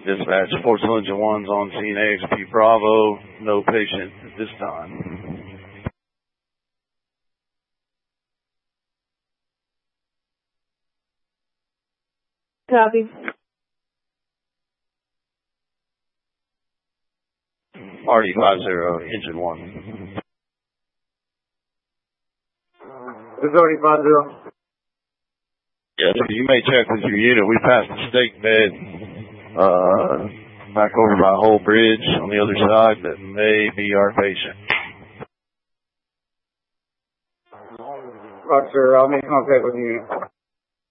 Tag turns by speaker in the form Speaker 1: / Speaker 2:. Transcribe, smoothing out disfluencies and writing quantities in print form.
Speaker 1: Dispatch, Fort Salinger 1's on scene, AXP Bravo, no patient at this time.
Speaker 2: Copy.
Speaker 1: RD50, engine 1.
Speaker 3: This is RD50.
Speaker 1: Yes, you may check with your unit. We passed the stake bed back over by Whole Bridge on the other side. That may be our patient.
Speaker 3: Roger, I'll make contact with the unit.